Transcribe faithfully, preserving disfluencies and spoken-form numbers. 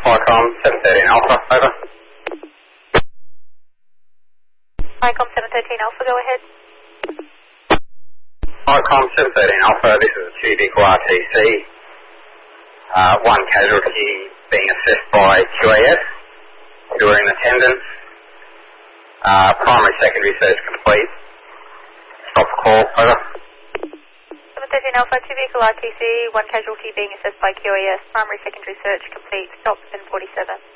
Icom seven thirteen Alpha, over. Icom seven thirteen Alpha, go ahead. Icom seven thirteen Alpha, this is a two vehicle R T C. Uh, one casualty being assessed by Q A S, who are in attendance. Uh, primary secondary search complete. Stop the call, over. seven thirteen Alpha, two vehicle R T C, one casualty being assessed by Q A S, primary secondary search complete, stop ten forty-seven.